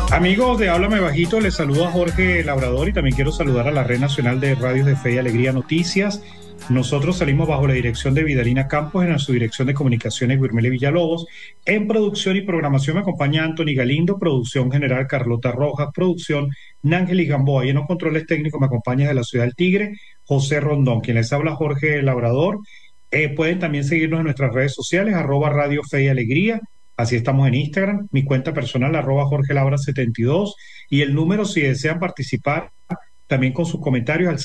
Amigos de Háblame Bajito, les saludo a Jorge Labrador y también quiero saludar a la Red Nacional de Radios de Fe y Alegría Noticias. Nosotros salimos bajo la dirección de Vidalina Campos, en la subdirección de comunicaciones Guirmele Villalobos. En producción y programación me acompaña Anthony Galindo, producción general Carlota Rojas, producción Nángel Gamboa, y en los controles técnicos me acompaña de la Ciudad del Tigre José Rondón. Quien les habla Jorge Labrador. Pueden también seguirnos en nuestras redes sociales, @Radio Fe y Alegría. Así estamos en Instagram, mi cuenta personal, @Jorge Labra 72, y el número, si desean participar, también con sus comentarios, al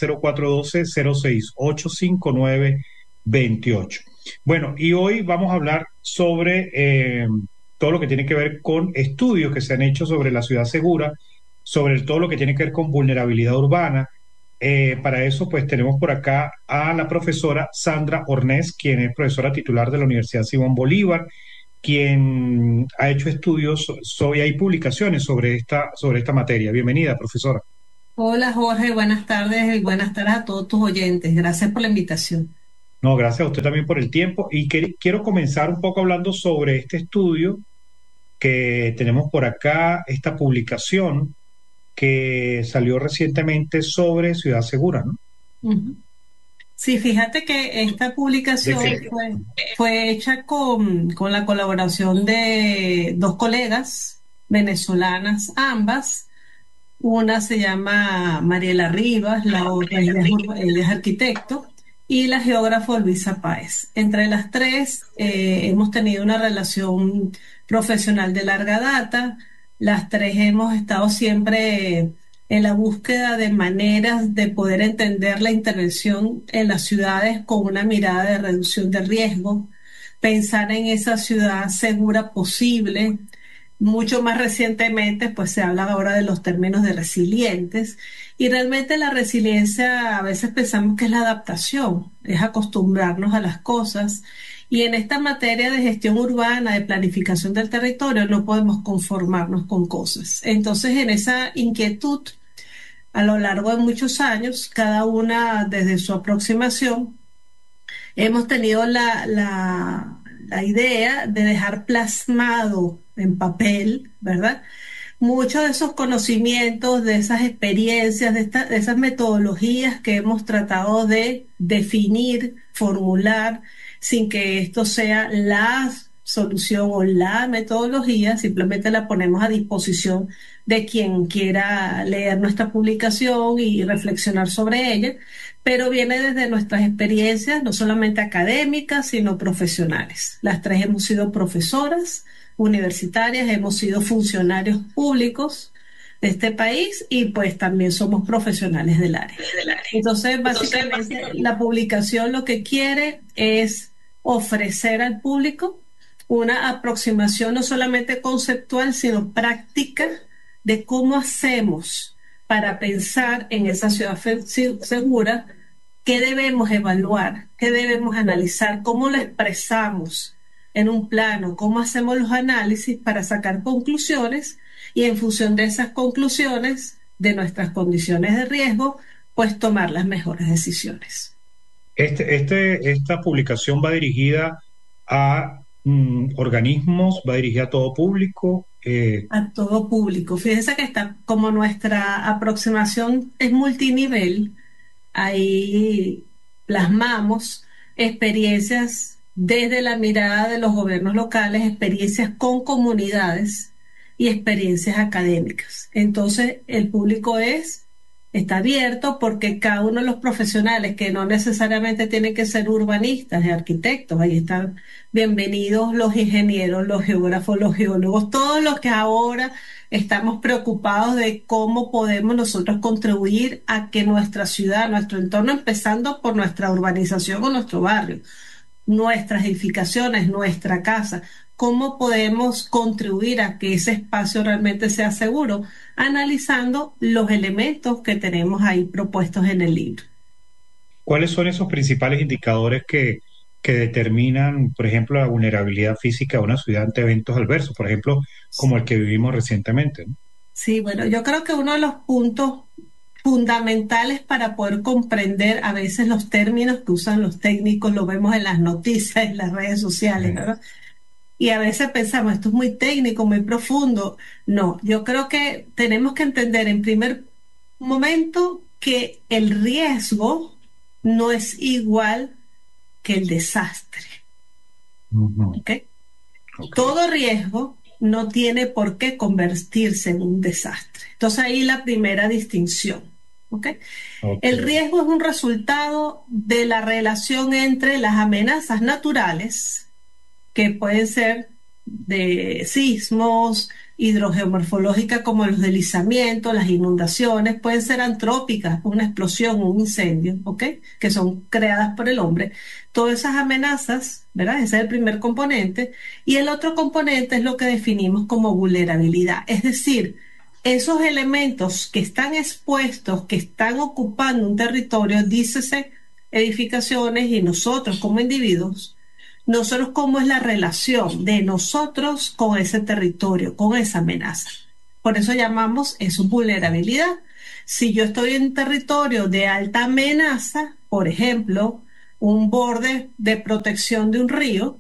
0412-068-5928. Bueno, y hoy vamos a hablar sobre todo lo que tiene que ver con estudios que se han hecho sobre la ciudad segura, sobre todo lo que tiene que ver con vulnerabilidad urbana. Para eso, pues tenemos por acá a la profesora Sandra Ornés, quien es profesora titular de la Universidad Simón Bolívar, quien ha hecho estudios y hay publicaciones sobre esta materia. Bienvenida, profesora. Hola Jorge, buenas tardes y buenas tardes a todos tus oyentes. Gracias por la invitación. No, gracias a usted también por el tiempo. Y quiero comenzar un poco hablando sobre este estudio que tenemos por acá, esta publicación que salió recientemente sobre Ciudad Segura, ¿no? Ujú. Sí, fíjate que esta ¿De publicación qué? fue hecha con la colaboración de dos colegas venezolanas, ambas. Una se llama Mariela Rivas, la otra ella es arquitecto, y la geógrafa Luisa Páez. Entre las tres hemos tenido una relación profesional de larga data. Las tres hemos estado siempre en la búsqueda de maneras de poder entender la intervención en las ciudades con una mirada de reducción de riesgo, pensar en esa ciudad segura posible. Mucho más recientemente, pues se habla ahora de los términos de resilientes, y realmente la resiliencia a veces pensamos que es la adaptación, es acostumbrarnos a las cosas, y en esta materia de gestión urbana, de planificación del territorio, no podemos conformarnos con cosas. Entonces, en esa inquietud, a lo largo de muchos años, cada una desde su aproximación, hemos tenido la idea de dejar plasmado en papel, ¿verdad? Muchos de esos conocimientos, de esas experiencias, de esas metodologías que hemos tratado de definir, formular, sin que esto sea la solución o la metodología, simplemente la ponemos a disposición de quien quiera leer nuestra publicación y reflexionar sobre ella, pero viene desde nuestras experiencias, no solamente académicas, sino profesionales. Las tres hemos sido profesoras universitarias, hemos sido funcionarios públicos de este país y pues también somos profesionales del área. Entonces, básicamente, la publicación lo que quiere es ofrecer al público una aproximación no solamente conceptual, sino práctica de cómo hacemos para pensar en esa ciudad segura, qué debemos evaluar, qué debemos analizar, cómo lo expresamos en un plano, cómo hacemos los análisis para sacar conclusiones y en función de esas conclusiones, de nuestras condiciones de riesgo, pues tomar las mejores decisiones. Esta publicación va dirigida a organismos, va dirigida a todo público. A todo público. Fíjense que está, como nuestra aproximación es multinivel, ahí plasmamos experiencias desde la mirada de los gobiernos locales, experiencias con comunidades y experiencias académicas. Entonces, el público está abierto porque cada uno de los profesionales, que no necesariamente tienen que ser urbanistas y arquitectos, ahí están bienvenidos los ingenieros, los geógrafos, los geólogos, todos los que ahora estamos preocupados de cómo podemos nosotros contribuir a que nuestra ciudad, nuestro entorno, empezando por nuestra urbanización o nuestro barrio, nuestras edificaciones, nuestra casa, cómo podemos contribuir a que ese espacio realmente sea seguro, analizando los elementos que tenemos ahí propuestos en el libro. ¿Cuáles son esos principales indicadores que determinan, por ejemplo, la vulnerabilidad física de una ciudad ante eventos adversos, por ejemplo, como el que vivimos recientemente, ¿no? Sí, bueno, yo creo que uno de los puntos fundamentales para poder comprender a veces los términos que usan los técnicos, lo vemos en las noticias, en las redes sociales, Eh, ¿verdad? Y a veces pensamos, esto es muy técnico, muy profundo. No, yo creo que tenemos que entender en primer momento que el riesgo no es igual que el desastre. Ujú. ¿Ok? Ok, Todo riesgo no tiene por qué convertirse en un desastre. Entonces ahí la primera distinción. ¿Ok? ok, El riesgo es un resultado de la relación entre las amenazas naturales, que pueden ser de sismos, hidrogeomorfológicas como los deslizamientos, las inundaciones, pueden ser antrópicas, una explosión, un incendio, ¿ok? Que son creadas por el hombre. Todas esas amenazas, ¿verdad? Ese es el primer componente. Y el otro componente es lo que definimos como vulnerabilidad, es decir, esos elementos que están expuestos, que están ocupando un territorio, dícese edificaciones y nosotros como individuos, nosotros cómo es la relación de nosotros con ese territorio, con esa amenaza. Por eso llamamos eso vulnerabilidad. Si yo estoy en territorio de alta amenaza, por ejemplo, un borde de protección de un río,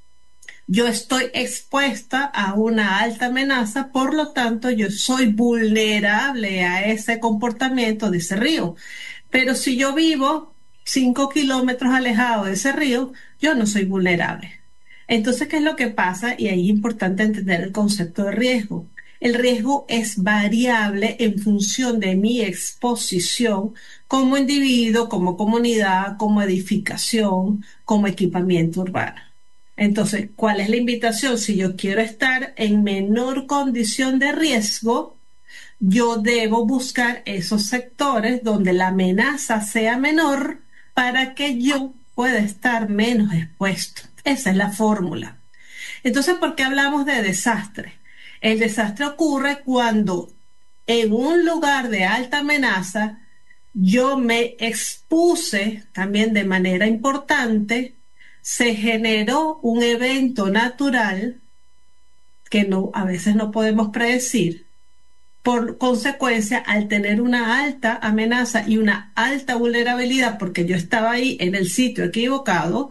yo estoy expuesta a una alta amenaza, por lo tanto yo soy vulnerable a ese comportamiento de ese río. Pero si yo vivo 5 kilómetros alejado de ese río, yo no soy vulnerable. Entonces, ¿qué es lo que pasa? Y ahí es importante entender el concepto de riesgo. El riesgo es variable en función de mi exposición como individuo, como comunidad, como edificación, como equipamiento urbano. Entonces, ¿cuál es la invitación? Si yo quiero estar en menor condición de riesgo, yo debo buscar esos sectores donde la amenaza sea menor para que yo pueda estar menos expuesto. Esa es la fórmula. Entonces, ¿por qué hablamos de desastre? El desastre ocurre cuando en un lugar de alta amenaza yo me expuse también de manera importante, se generó un evento natural que no, a veces no podemos predecir. Por consecuencia, al tener una alta amenaza y una alta vulnerabilidad, porque yo estaba ahí en el sitio equivocado,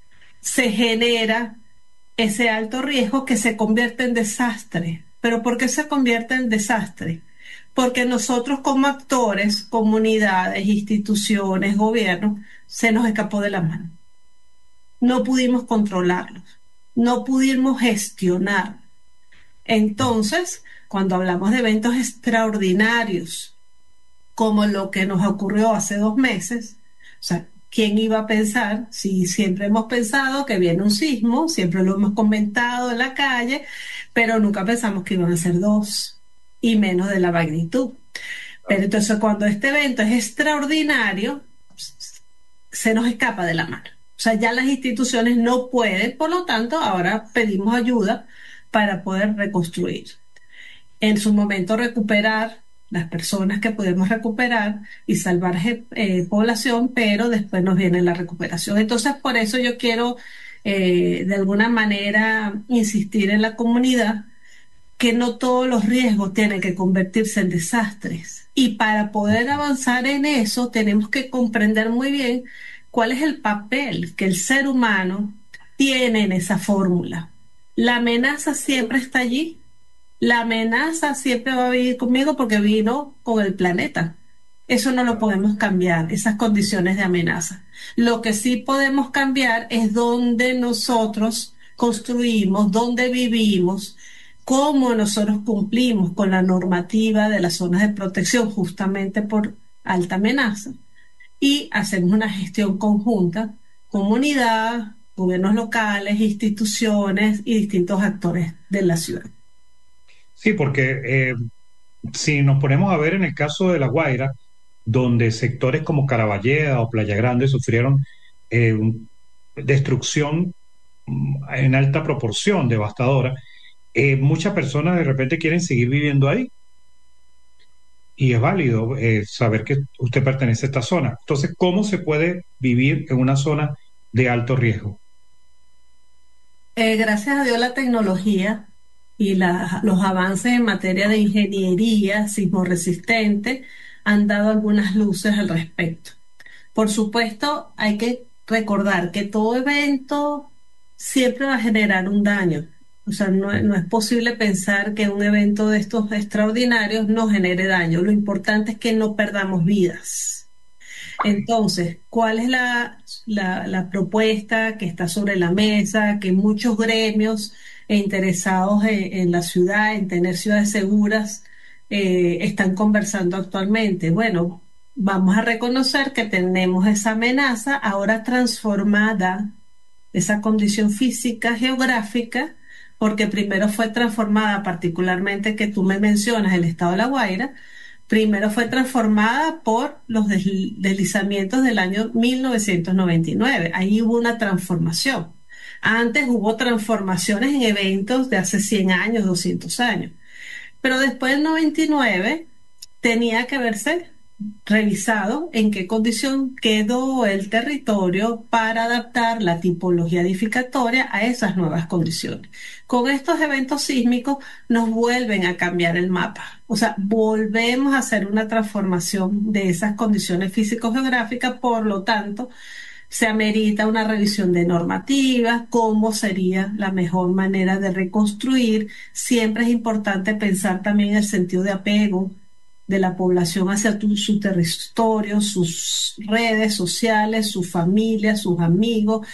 se genera ese alto riesgo que se convierte en desastre. ¿Pero por qué se convierte en desastre? Porque nosotros como actores, comunidades, instituciones, gobiernos, se nos escapó de la mano. No pudimos controlarlos, no pudimos gestionar. Entonces, cuando hablamos de eventos extraordinarios, como lo que nos ocurrió hace 2 meses, o sea, ¿quién iba a pensar? Si siempre hemos pensado que viene un sismo, siempre lo hemos comentado en la calle, pero nunca pensamos que iban a ser dos y menos de la magnitud. Pero entonces cuando este evento es extraordinario, se nos escapa de la mano. O sea, ya las instituciones no pueden, por lo tanto, ahora pedimos ayuda para poder reconstruir. En su momento recuperar las personas que podemos recuperar y salvar población, pero después nos viene la recuperación. Entonces, por eso yo quiero de alguna manera insistir en la comunidad que no todos los riesgos tienen que convertirse en desastres. Y para poder avanzar en eso, tenemos que comprender muy bien cuál es el papel que el ser humano tiene en esa fórmula. La amenaza siempre está allí. La amenaza siempre va a vivir conmigo porque vino con el planeta. Eso no lo podemos cambiar, esas condiciones de amenaza. Lo que sí podemos cambiar es dónde nosotros construimos, dónde vivimos, cómo nosotros cumplimos con la normativa de las zonas de protección justamente por alta amenaza y hacemos una gestión conjunta, comunidad, gobiernos locales, instituciones y distintos actores de la ciudad. sí, porque si nos ponemos a ver en el caso de La Guaira, donde sectores como Caraballeda o Playa Grande sufrieron destrucción en alta proporción, devastadora, muchas personas de repente quieren seguir viviendo ahí y es válido saber que usted pertenece a esta zona. Entonces, ¿cómo se puede vivir en una zona de alto riesgo? Gracias a Dios la tecnología y los avances en materia de ingeniería sismoresistente han dado algunas luces al respecto. Por supuesto, hay que recordar que todo evento siempre va a generar un daño. O sea, no es posible pensar que un evento de estos extraordinarios no genere daño. Lo importante es que no perdamos vidas. Entonces, ¿cuál es la propuesta que está sobre la mesa, que muchos gremios interesados en la ciudad, en tener ciudades seguras, están conversando actualmente? Bueno, vamos a reconocer que tenemos esa amenaza ahora transformada, esa condición física, geográfica, porque primero fue transformada, particularmente que tú me mencionas, el estado de La Guaira, primero fue transformada por los deslizamientos del año 1999. Ahí hubo una transformación. Antes hubo transformaciones en eventos de hace 100 años, 200 años. Pero después del 99 tenía que verse revisado en qué condición quedó el territorio para adaptar la tipología edificatoria a esas nuevas condiciones. Con estos eventos sísmicos nos vuelven a cambiar el mapa, o sea, volvemos a hacer una transformación de esas condiciones físico-geográficas, por lo tanto, se amerita una revisión de normativas, cómo sería la mejor manera de reconstruir. Siempre es importante pensar también en el sentido de apego de la población hacia su territorio, sus redes sociales, su familia, sus amigos,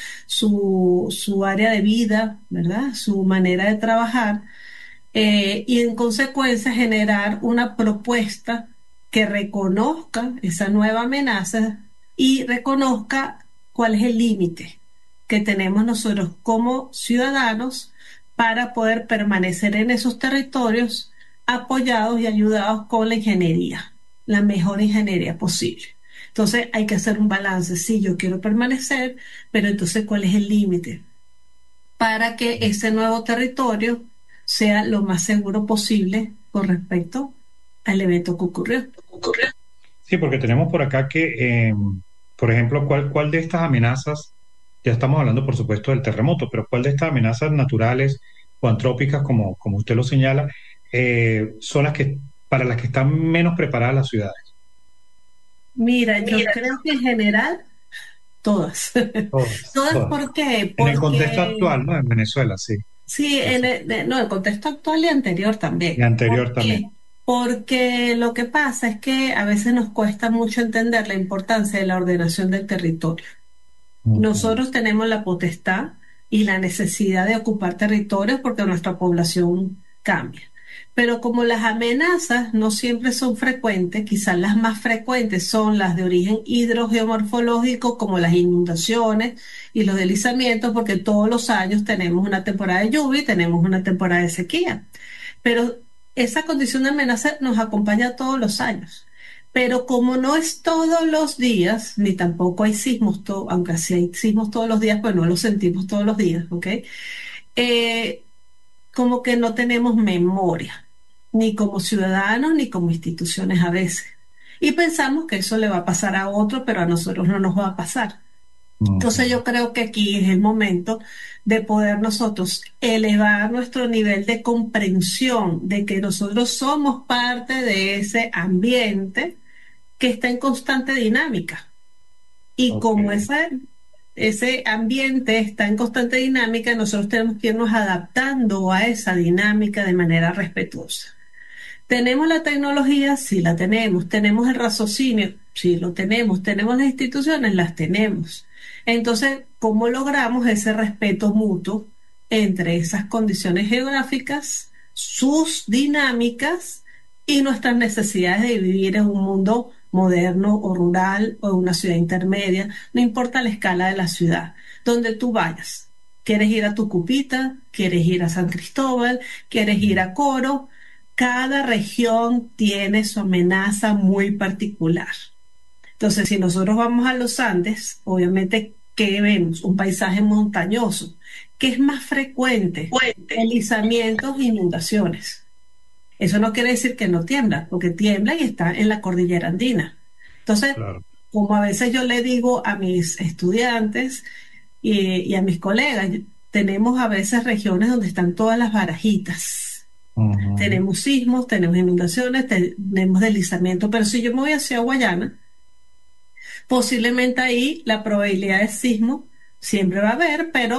su área de vida, ¿verdad? Su manera de trabajar, y en consecuencia generar una propuesta que reconozca esa nueva amenaza y reconozca cuál es el límite que tenemos nosotros como ciudadanos para poder permanecer en esos territorios apoyados y ayudados con la ingeniería, la mejor ingeniería posible. Entonces hay que hacer un balance. Sí, yo quiero permanecer, pero entonces ¿cuál es el límite? Para que ese nuevo territorio sea lo más seguro posible con respecto al evento que ocurrió. Sí, porque tenemos por acá que, por ejemplo, ¿cuál de estas amenazas, ya estamos hablando por supuesto del terremoto, pero cuál de estas amenazas naturales o antrópicas, como usted lo señala, son para las que están menos preparadas las ciudades? Mira, yo creo que en general todas. Todas, Todas, todas. ¿por qué? En el contexto Porque actual, ¿no? En Venezuela, sí. sí, Sí, sí. no, el contexto actual y anterior Y también. ¿Por anterior también. qué? Porque lo que pasa es que a veces nos cuesta mucho entender la importancia de la ordenación del territorio. Ujú. Nosotros tenemos la potestad y la necesidad de ocupar territorios porque nuestra población cambia. Pero como las amenazas no siempre son frecuentes, quizás las más frecuentes son las de origen hidrogeomorfológico, como las inundaciones y los deslizamientos, porque todos los años tenemos una temporada de lluvia y tenemos una temporada de sequía. Pero esa condición de amenaza nos acompaña todos los años. Pero como no es todos los días, ni tampoco hay sismos, aunque sí hay sismos todos los días, pues no los sentimos todos los días, ¿ok? Eh, Como que no tenemos memoria, ni como ciudadanos, ni como instituciones a veces. Y pensamos que eso le va a pasar a otro, pero a nosotros no nos va a pasar. Entonces Ujú. yo creo que aquí es el momento de poder nosotros elevar nuestro nivel de comprensión de que nosotros somos parte de ese ambiente que está en constante dinámica. Y Ok. como ese ambiente está en constante dinámica, nosotros tenemos que irnos adaptando a esa dinámica de manera respetuosa. ¿Tenemos la tecnología? Sí, la tenemos. ¿Tenemos el raciocinio? Sí, lo tenemos. ¿Tenemos las instituciones? Las tenemos. Entonces, ¿cómo logramos ese respeto mutuo entre esas condiciones geográficas, sus dinámicas y nuestras necesidades de vivir en un mundo moderno o rural o en una ciudad intermedia? No importa la escala de la ciudad, donde tú vayas. ¿Quieres ir a Tucupita? ¿Quieres ir a San Cristóbal? ¿Quieres ir a Coro? Cada región tiene su amenaza muy particular. Entonces, si nosotros vamos a los Andes, obviamente, ¿qué vemos? Un paisaje montañoso. ¿Qué es más frecuente? Deslizamientos e inundaciones. Eso no quiere decir que no tiembla, porque tiembla y está en la cordillera andina. Entonces, Claro. como a veces yo le digo a mis estudiantes y a mis colegas, tenemos a veces regiones donde están todas las barajitas. Ujú. Tenemos sismos, tenemos inundaciones, tenemos deslizamiento, pero si yo me voy hacia Guayana, posiblemente ahí la probabilidad de sismo siempre va a haber, pero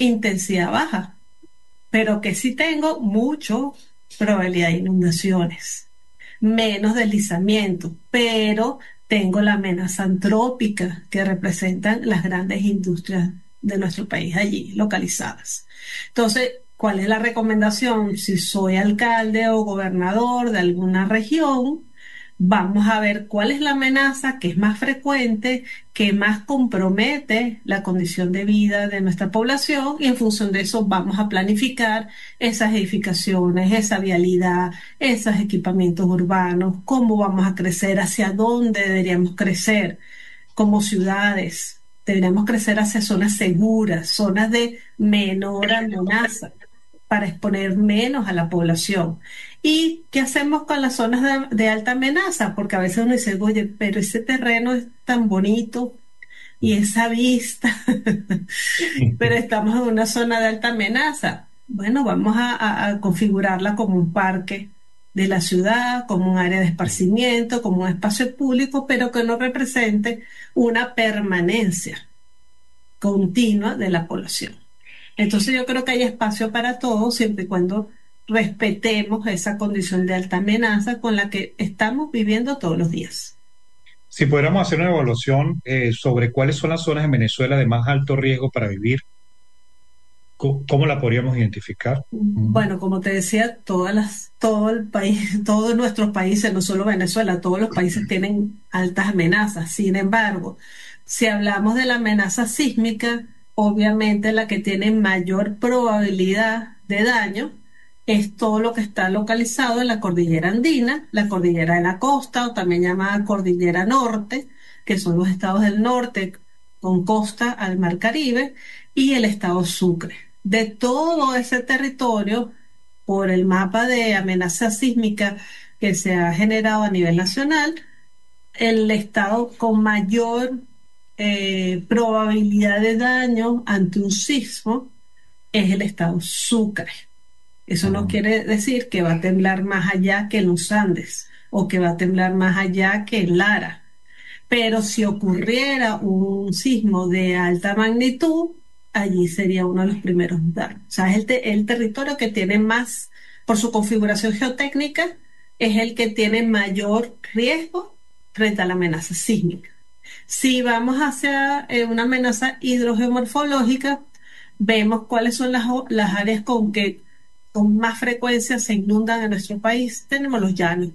intensidad baja, pero que sí tengo mucho probabilidad de inundaciones, menos deslizamiento, pero tengo la amenaza antrópica que representan las grandes industrias de nuestro país allí localizadas. Entonces, ¿cuál es la recomendación? Si soy alcalde o gobernador de alguna región, vamos a ver cuál es la amenaza que es más frecuente, que más compromete la condición de vida de nuestra población y en función de eso vamos a planificar esas edificaciones, esa vialidad, esos equipamientos urbanos, cómo vamos a crecer, hacia dónde deberíamos crecer como ciudades. Deberíamos crecer hacia zonas seguras, zonas de menor amenaza para exponer menos a la población. ¿Y qué hacemos con las zonas de alta amenaza? Porque a veces uno dice, oye, pero ese terreno es tan bonito y esa vista, pero estamos en una zona de alta amenaza. Bueno, vamos a configurarla como un parque de la ciudad, como un área de esparcimiento, como un espacio público, pero que no represente una permanencia continua de la población. Entonces yo creo que hay espacio para todos siempre y cuando respetemos esa condición de alta amenaza con la que estamos viviendo todos los días. Si pudiéramos hacer una evaluación sobre cuáles son las zonas en Venezuela de más alto riesgo para vivir, ¿cómo la podríamos identificar? Ujú. Bueno, como te decía, todo el país, todos nuestros países, no solo Venezuela, todos los países tienen altas amenazas. Sin embargo, si hablamos de la amenaza sísmica, obviamente la que tiene mayor probabilidad de daño es todo lo que está localizado en la cordillera andina, la cordillera de la costa, o también llamada cordillera norte, que son los estados del norte con costa al mar Caribe, y el estado Sucre. De todo ese territorio, por el mapa de amenaza sísmica que se ha generado a nivel nacional, el estado con mayor probabilidad de daño ante un sismo es el estado Sucre. Eso no Ujú. quiere decir que va a temblar más allá que en los Andes o que va a temblar más allá que en Lara. Pero si ocurriera un sismo de alta magnitud, allí sería uno de los primeros daños. O sea, es el territorio que tiene más, por su configuración geotécnica, es el que tiene mayor riesgo frente a la amenaza sísmica. Si vamos hacia una amenaza hidrogeomorfológica, vemos cuáles son las áreas con que con más frecuencia se inundan en nuestro país. Tenemos los llanos,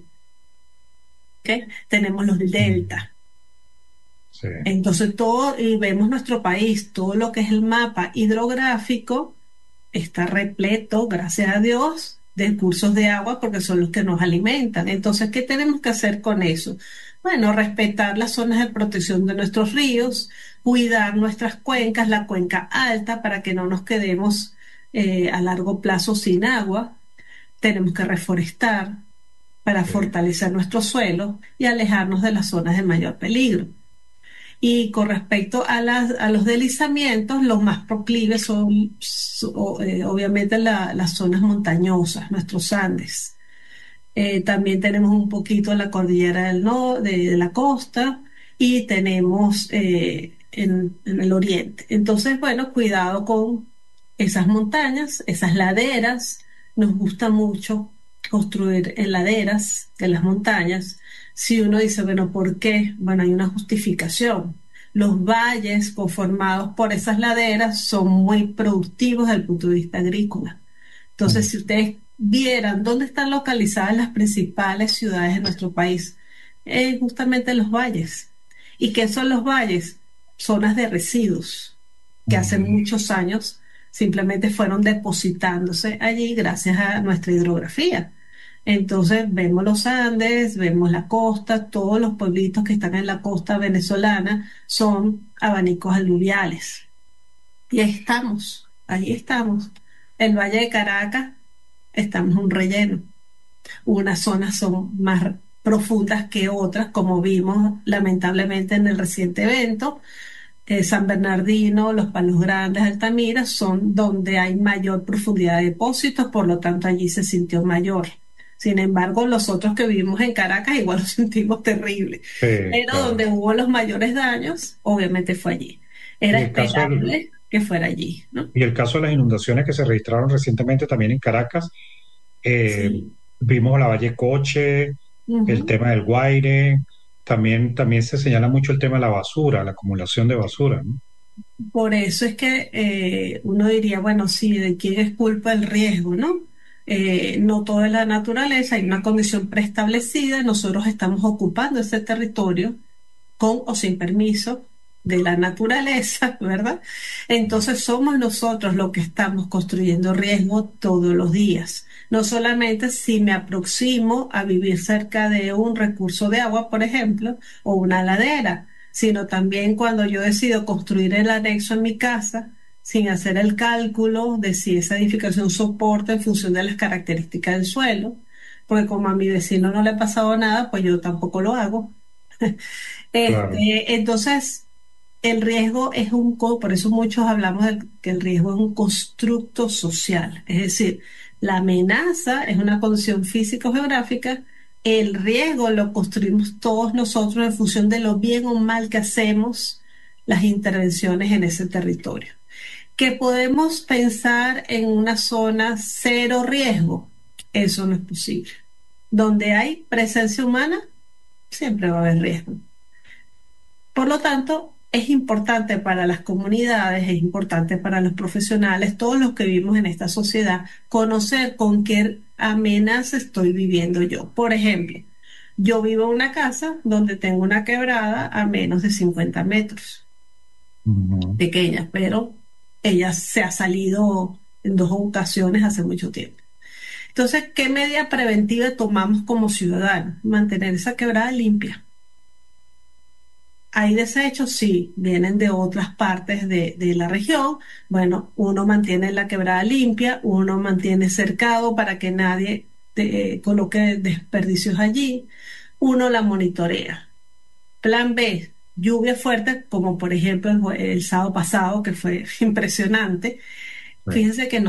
¿ok? Tenemos los Mm. deltas. Sí. Entonces todo, y vemos nuestro país, todo lo que es el mapa hidrográfico está repleto, gracias a Dios, de cursos de agua porque son los que nos alimentan. Entonces, ¿qué tenemos que hacer con eso? Bueno, respetar las zonas de protección de nuestros ríos, cuidar nuestras cuencas, la cuenca alta para que no nos quedemos a largo plazo sin agua. Tenemos que reforestar para Sí. fortalecer nuestros suelos y alejarnos de las zonas de mayor peligro. Y con respecto a los deslizamientos, los más proclives son obviamente las zonas montañosas, nuestros Andes. También tenemos un poquito la cordillera de la costa y tenemos en el oriente. Entonces, bueno, cuidado con esas montañas, esas laderas. Nos gusta mucho construir en laderas de las montañas. Si uno dice, bueno, ¿por qué? Bueno, hay una justificación. Los valles conformados por esas laderas son muy productivos desde el punto de vista agrícola. Entonces, Mm. si ustedes vieran dónde están localizadas las principales ciudades de nuestro país, justamente en los valles. ¿Y qué son los valles? Zonas de residuos que hace Mm. muchos años simplemente fueron depositándose allí gracias a nuestra hidrografía. Entonces vemos los Andes, vemos la costa, todos los pueblitos que están en la costa venezolana son abanicos aluviales. Y ahí estamos. El Valle de Caracas, estamos en un relleno. Unas zonas son más profundas que otras, como vimos lamentablemente en el reciente evento. San Bernardino, Los Palos Grandes, Altamira, son donde hay mayor profundidad de depósitos, por lo tanto allí se sintió mayor. Sin embargo, los otros que vivimos en Caracas igual lo sentimos terrible. Sí, Pero claro. donde hubo los mayores daños, obviamente fue allí. Y Era el caso del, esperable. que fuera allí, ¿no? Y el caso de las inundaciones que se registraron recientemente también en Caracas, eh, Sí. vimos la Valle Coche, el Ujú. tema del Guaire, también se señala mucho el tema de la basura, la acumulación de basura, ¿no? Por eso es que uno diría, bueno, sí, ¿de quién es culpa el riesgo, no? No todo es la naturaleza, hay una condición preestablecida, nosotros estamos ocupando ese territorio con o sin permiso de la naturaleza, ¿verdad? Entonces somos nosotros los que estamos construyendo riesgo todos los días. No solamente si me aproximo a vivir cerca de un recurso de agua, por ejemplo, o una ladera, sino también cuando yo decido construir el anexo en mi casa sin hacer el cálculo de si esa edificación soporta en función de las características del suelo, porque como a mi vecino no le ha pasado nada, pues yo tampoco lo hago. Claro. Entonces, el riesgo es por eso muchos hablamos de que el riesgo es un constructo social, es decir, la amenaza es una condición física o geográfica, el riesgo lo construimos todos nosotros en función de lo bien o mal que hacemos las intervenciones en ese territorio. Que podemos pensar en una zona cero riesgo, eso no es posible. Donde hay presencia humana, siempre va a haber riesgo. Por lo tanto, es importante para las comunidades, es importante para los profesionales, todos los que vivimos en esta sociedad, conocer con qué amenaza estoy viviendo yo. Por ejemplo, yo vivo en una casa donde tengo una quebrada a menos de 50 metros, Ujú. pequeña, pero ella se ha salido en dos ocasiones hace mucho tiempo. Entonces, ¿qué medida preventiva tomamos como ciudadanos? Mantener esa quebrada limpia. Hay desechos, sí, vienen de otras partes de la región. Bueno, uno mantiene la quebrada limpia, uno mantiene cercado para que nadie coloque desperdicios allí, uno la monitorea. Plan B, lluvia fuerte, como por ejemplo el sábado pasado, que fue impresionante. Sí. Fíjense que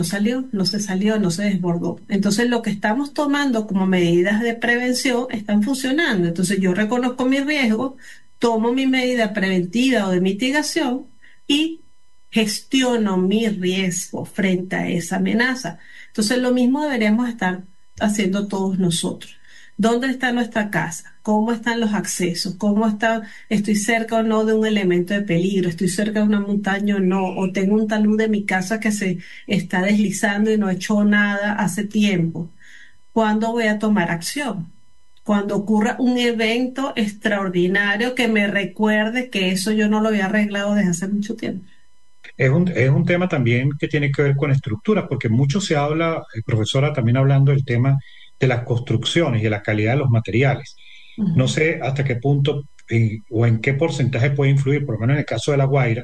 no se desbordó. Entonces, lo que estamos tomando como medidas de prevención están funcionando. Entonces, yo reconozco mi riesgo, tomo mi medida preventiva o de mitigación y gestiono mi riesgo frente a esa amenaza. Entonces, lo mismo deberíamos estar haciendo todos nosotros. ¿Dónde está nuestra casa? ¿Cómo están los accesos? ¿Cómo está? ¿Estoy cerca o no de un elemento de peligro? ¿Estoy cerca de una montaña o no? ¿O tengo un talud de mi casa que se está deslizando y no he hecho nada hace tiempo? ¿Cuándo voy a tomar acción? Cuando ocurra un evento extraordinario que me recuerde que eso yo no lo había arreglado desde hace mucho tiempo. Es un tema también que tiene que ver con estructuras, porque mucho se habla, profesora, también hablando del tema de las construcciones y de la calidad de los materiales. No Ujú. sé hasta qué punto o en qué porcentaje puede influir, por lo menos en el caso de La Guaira,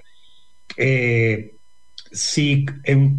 eh, si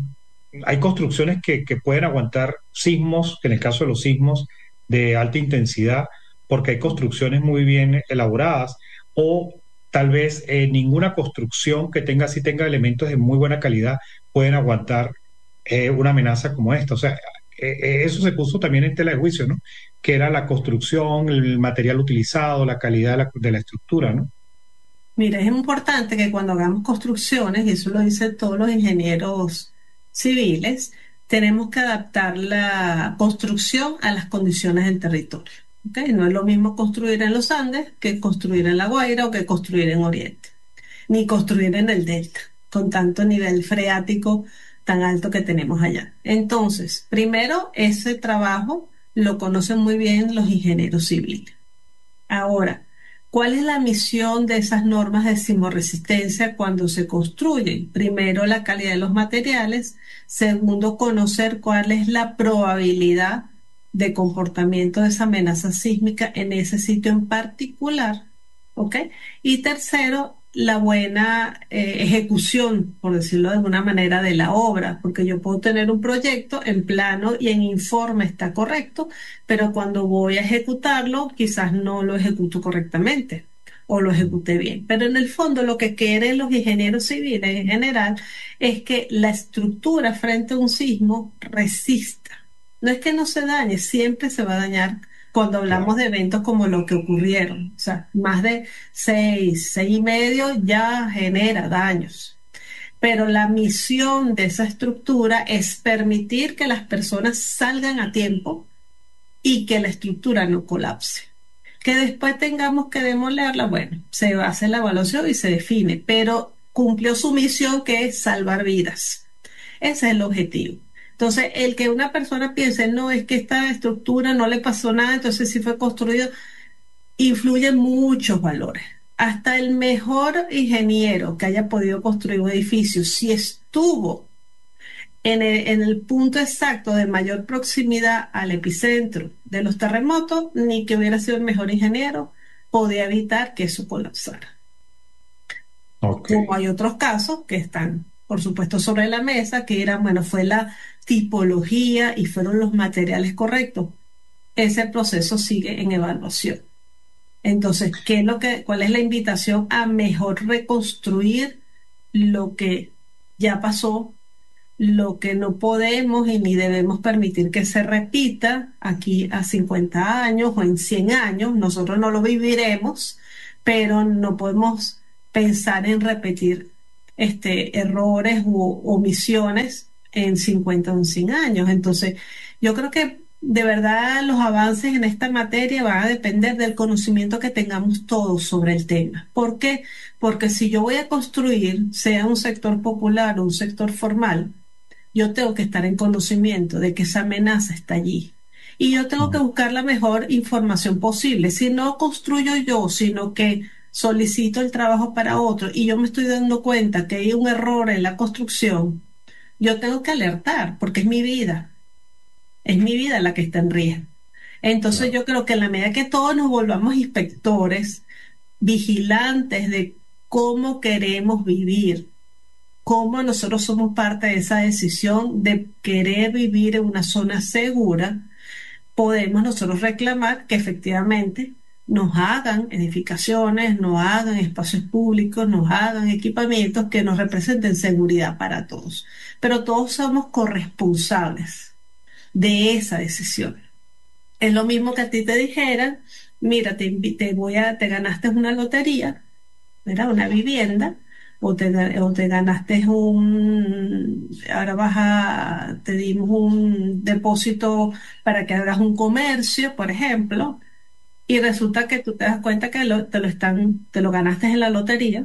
hay construcciones que pueden aguantar sismos, que en el caso de los sismos de alta intensidad, porque hay construcciones muy bien elaboradas, o tal vez ninguna construcción que tenga elementos de muy buena calidad pueden aguantar una amenaza como esta. O sea, eso se puso también en tela de juicio, ¿no? Que era la construcción, el material utilizado, la calidad de la estructura, ¿no? Mira, es importante que cuando hagamos construcciones, y eso lo dicen todos los ingenieros civiles, tenemos que adaptar la construcción a las condiciones del territorio. ¿Ok? No es lo mismo construir en los Andes que construir en La Guaira o que construir en Oriente, ni construir en el Delta, con tanto nivel freático tan alto que tenemos allá. Entonces, primero, ese trabajo lo conocen muy bien los ingenieros civiles. Ahora, ¿cuál es la misión de esas normas de sismorresistencia cuando se construyen? Primero, la calidad de los materiales. Segundo, conocer cuál es la probabilidad de comportamiento de esa amenaza sísmica en ese sitio en particular. ¿Ok? Y tercero, la buena ejecución, por decirlo de alguna manera, de la obra, porque yo puedo tener un proyecto en plano y en informe está correcto, pero cuando voy a ejecutarlo, quizás no lo ejecuto correctamente o lo ejecute bien. Pero en el fondo lo que quieren los ingenieros civiles en general es que la estructura frente a un sismo resista. No es que no se dañe, siempre se va a dañar cuando hablamos Claro. de eventos como lo que ocurrieron. O sea, más de seis y medio ya genera daños. pero la misión de esa estructura es permitir que las personas salgan a tiempo y que la estructura no colapse. Que después tengamos que demolerla, bueno, se hace la evaluación y se define, pero cumplió su misión, que es salvar vidas. Ese es el objetivo. Entonces, el que una persona piense, no, es que esta estructura no le pasó nada, entonces sí fue construido, influyen muchos valores. Hasta el mejor ingeniero que haya podido construir un edificio, si estuvo en el punto exacto de mayor proximidad al epicentro de los terremotos, ni que hubiera sido el mejor ingeniero, podía evitar que eso colapsara. Ok. Como hay otros casos que están, por supuesto, sobre la mesa, que eran, bueno, fue la tipología y fueron los materiales correctos. Ese proceso sigue en evaluación. Entonces, ¿cuál es la invitación a mejor reconstruir lo que ya pasó, lo que no podemos y ni debemos permitir que se repita aquí a 50 años o en 100 años? Nosotros no lo viviremos, pero no podemos pensar en repetir errores u omisiones en 50 o en 100 años. Entonces, yo creo que de verdad los avances en esta materia van a depender del conocimiento que tengamos todos sobre el tema. ¿Por qué? Porque si yo voy a construir, sea un sector popular o un sector formal, yo tengo que estar en conocimiento de que esa amenaza está allí. Y yo tengo que buscar la mejor información posible. Si no construyo yo, sino que solicito el trabajo para otro y yo me estoy dando cuenta que hay un error en la construcción, yo tengo que alertar porque es mi vida la que está en riesgo. Entonces Claro. yo creo que en la medida que todos nos volvamos inspectores, vigilantes de cómo queremos vivir, cómo nosotros somos parte de esa decisión de querer vivir en una zona segura, podemos nosotros reclamar que efectivamente nos hagan edificaciones, nos hagan espacios públicos, nos hagan equipamientos que nos representen seguridad para todos. Pero todos somos corresponsables de esa decisión. Es lo mismo que a ti te dijeran, mira, te ganaste una lotería, ¿verdad? Una vivienda, o te ganaste ahora te dimos un depósito para que hagas un comercio, por ejemplo, y resulta que tú te das cuenta que te lo ganaste en la lotería,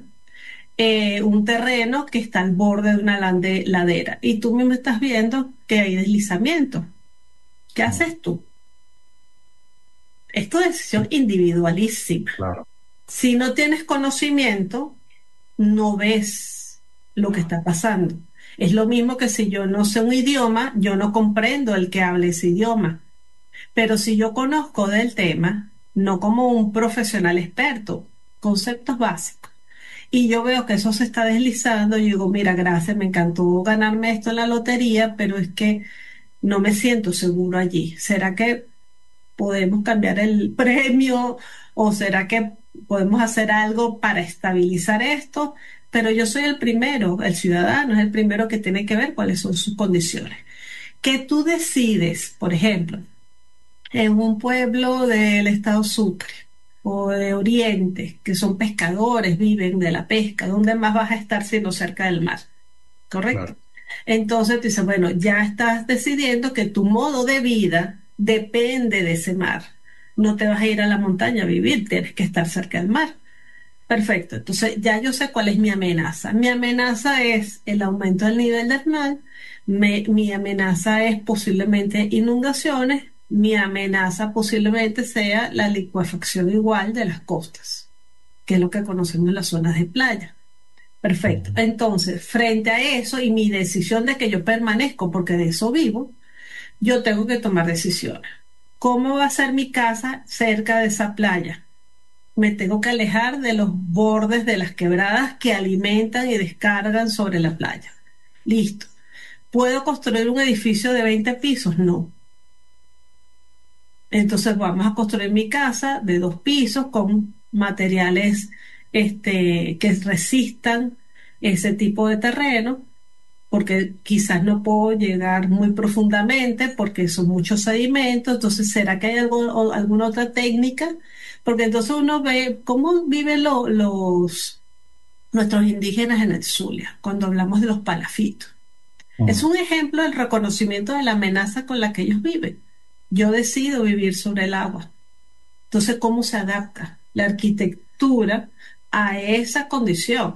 un terreno que está al borde de una ladera, y tú mismo estás viendo que hay deslizamiento. ¿Qué haces tú? Es tu decisión individualísima. Claro. Si no tienes conocimiento, no ves lo que está pasando. Es lo mismo que si yo no sé un idioma, yo no comprendo el que hable ese idioma. Pero si yo conozco del tema, no como un profesional experto, conceptos básicos, y yo veo que eso se está deslizando, yo digo, mira, gracias, me encantó ganarme esto en la lotería, pero es que no me siento seguro allí. ¿Será que podemos cambiar el premio o será que podemos hacer algo para estabilizar esto? Pero yo soy el primero, el ciudadano es el primero que tiene que ver cuáles son sus condiciones. Que tú decides, por ejemplo, en un pueblo del estado Sucre o de Oriente, que son pescadores, viven de la pesca, ¿dónde más vas a estar sino cerca del mar? ¿Correcto? Claro. Entonces tú dices, bueno, ya estás decidiendo que tu modo de vida depende de ese mar. No te vas a ir a la montaña a vivir, tienes que estar cerca del mar. Perfecto, entonces ya yo sé cuál es mi amenaza. Mi amenaza es el aumento del nivel del mar, mi amenaza es posiblemente inundaciones, mi amenaza posiblemente sea la licuefacción igual de las costas, que es lo que conocemos en las zonas de playa. Perfecto. Ujú. Entonces, frente a eso y mi decisión de que yo permanezco, porque de eso vivo, yo tengo que tomar decisiones. ¿Cómo va a ser mi casa cerca de esa playa? Me tengo que alejar de los bordes de las quebradas que alimentan y descargan sobre la playa. Listo. ¿Puedo construir un edificio de 20 pisos? No. Entonces vamos a construir mi casa de 2 pisos con materiales que resistan ese tipo de terreno, porque quizás no puedo llegar muy profundamente porque son muchos sedimentos. Entonces, ¿será que hay alguna otra técnica? Porque entonces uno ve cómo viven los nuestros indígenas en el Zulia, cuando hablamos de los palafitos. Es Mm, un ejemplo del reconocimiento de la amenaza con la que ellos viven. Yo decido vivir sobre el agua. Entonces, ¿cómo se adapta la arquitectura a esa condición?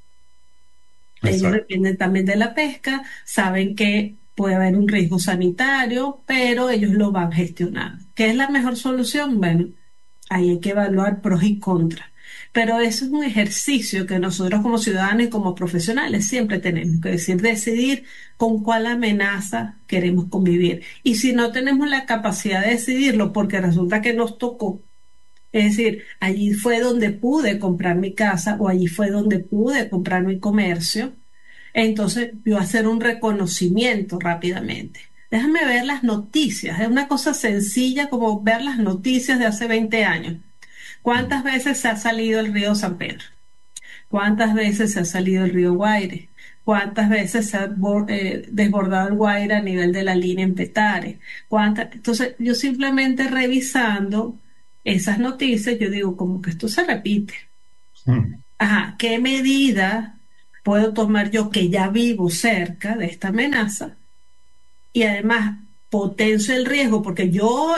Ellos exacto. dependen también de la pesca, saben que puede haber un riesgo sanitario, pero ellos lo van gestionando. ¿Qué es la mejor solución? Bueno, ahí hay que evaluar pros y contras. Pero eso es un ejercicio que nosotros como ciudadanos y como profesionales siempre tenemos que decir, decidir con cuál amenaza queremos convivir. Y si no tenemos la capacidad de decidirlo, porque resulta que nos tocó, es decir, allí fue donde pude comprar mi casa o allí fue donde pude comprar mi comercio, entonces yo hacer un reconocimiento rápidamente. Déjame ver las noticias. Es una cosa sencilla como ver las noticias de hace 20 años. Mm, ¿Cuántas veces se ha salido el río San Pedro? ¿Cuántas veces se ha salido el río Guaire? ¿Cuántas veces se ha desbordado el Guaire a nivel de la línea en Petare? ¿Cuántas? Entonces, yo simplemente revisando esas noticias, yo digo, como que esto se repite. mm, Ajá, ¿qué medida puedo tomar yo que ya vivo cerca de esta amenaza? Y además potencio el riesgo porque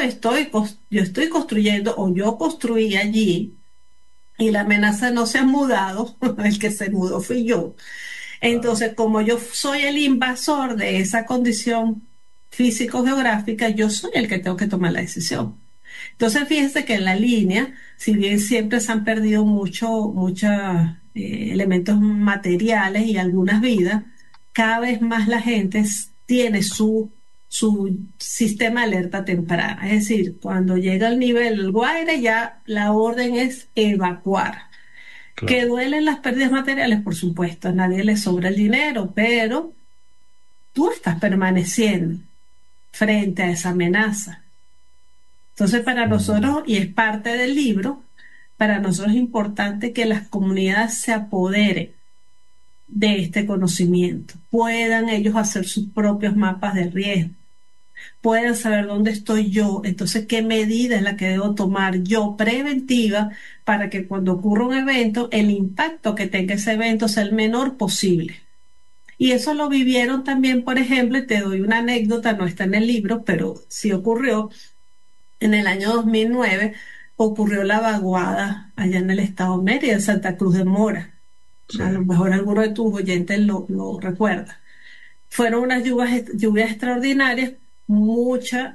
yo estoy construyendo o yo construí allí y la amenaza no se ha mudado, el que se mudó fui yo. claro. Entonces, como yo soy el invasor de esa condición físico-geográfica, yo soy el que tengo que tomar la decisión. Entonces, fíjense que en la línea, si bien siempre se han perdido muchos elementos materiales y algunas vidas, cada vez más la gente tiene su sistema de alerta temprana. Es decir, cuando llega al nivel del Guaire, ya la orden es evacuar. Que Claro. duelen las pérdidas materiales, por supuesto, a nadie le sobra el dinero, pero tú estás permaneciendo frente a esa amenaza. Entonces, para Mm, nosotros, y es parte del libro, para nosotros es importante que las comunidades se apoderen de este conocimiento, puedan ellos hacer sus propios mapas de riesgo, puedan saber dónde estoy yo, entonces qué medida es la que debo tomar yo preventiva para que cuando ocurra un evento, el impacto que tenga ese evento sea el menor posible. Y eso lo vivieron también, por ejemplo, y te doy una anécdota, no está en el libro, pero sí ocurrió en el año 2009, ocurrió la vaguada allá en el estado de Mérida, en Santa Cruz de Mora. sí. A lo mejor alguno de tus oyentes lo recuerda. Fueron unas lluvias extraordinarias, mucha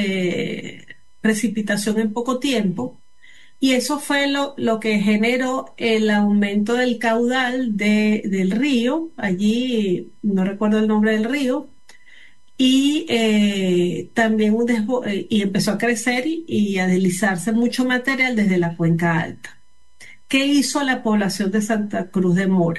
precipitación en poco tiempo, y eso fue lo que generó el aumento del caudal del río, allí no recuerdo el nombre del río, y también y empezó a crecer y a deslizarse mucho material desde la cuenca alta. ¿Qué hizo la población de Santa Cruz de Mora?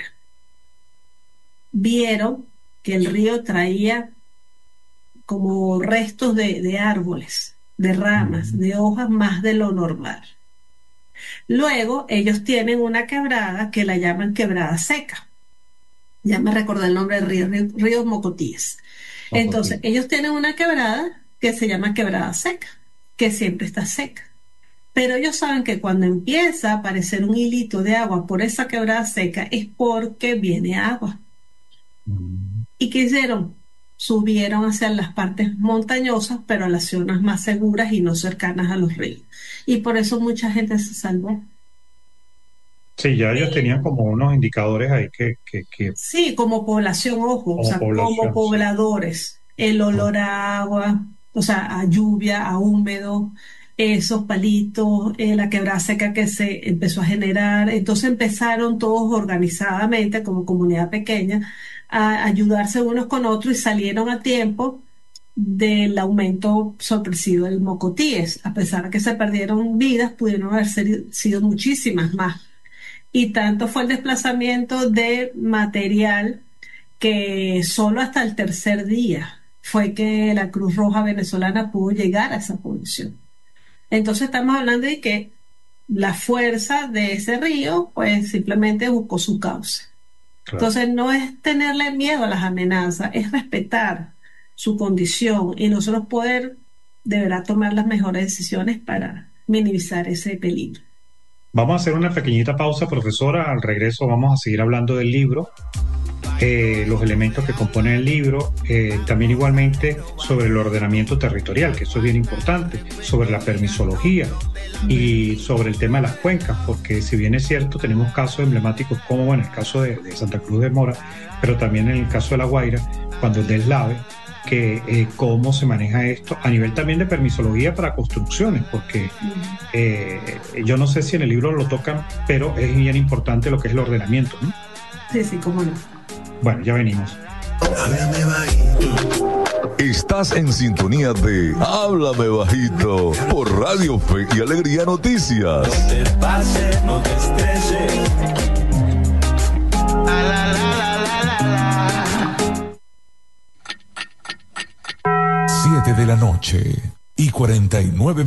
Vieron que el río traía como restos de árboles, de ramas, Mm, de hojas más de lo normal. Luego ellos tienen una quebrada que la llaman quebrada seca. Ya me recordé el nombre del río Mocotíes. Entonces, Mocotí. ellos tienen una quebrada que se llama quebrada seca, que siempre está seca. Pero ellos saben que cuando empieza a aparecer un hilito de agua por esa quebrada seca es porque viene agua. Mm. ¿Y qué hicieron? Subieron hacia las partes montañosas, pero a las zonas más seguras y no cercanas a los ríos. Y por eso mucha gente se salvó. Sí, ya ellos Eh, tenían como unos indicadores ahí Sí, como población, ojo, o como sea, como población, sí. pobladores, el Mm, olor a agua, o sea, a lluvia, a húmedo, esos palitos, la quebrada seca que se empezó a generar. Entonces empezaron todos organizadamente, como comunidad pequeña, a ayudarse unos con otros y salieron a tiempo del aumento sorpresivo del mocotíes. A pesar de que se perdieron vidas, pudieron haber sido muchísimas más. Y tanto fue el desplazamiento de material que solo hasta el tercer día fue que la Cruz Roja venezolana pudo llegar a esa población. Entonces estamos hablando de que la fuerza de ese río pues simplemente buscó su cauce. claro. Entonces no es tenerle miedo a las amenazas, es respetar su condición y nosotros poder de verdad tomar las mejores decisiones para minimizar ese peligro. Vamos a hacer una pequeñita pausa, profesora. Al regreso vamos a seguir hablando del libro, los elementos que componen el libro, también igualmente sobre el ordenamiento territorial, que eso es bien importante, sobre la permisología y sobre el tema de las cuencas, porque si bien es cierto, tenemos casos emblemáticos como, bueno, el caso de Santa Cruz de Mora, pero también en el caso de La Guaira, cuando es deslave, que cómo se maneja esto a nivel también de permisología para construcciones, porque yo no sé si en el libro lo tocan, pero es bien importante lo que es el ordenamiento, ¿no? Sí, sí, cómo no. Bueno, ya venimos. Estás en sintonía de Háblame Bajito por Radio Fe y Alegría Noticias. No te pases, no te estreses. 7 de la noche y 49